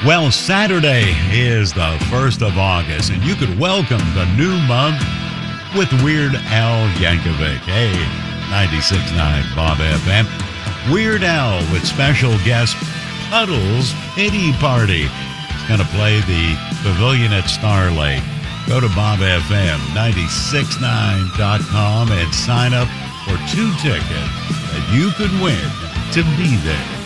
Well, Saturday is the 1st of August, and you could welcome the new month with Weird Al Yankovic. Hey, 96.9 Bob FM. Weird Al with special guest Puddles Pity Party. He's going to play the Pavilion at Star Lake. Go to BobFM969.com and sign up for 2 tickets that you could win to be there.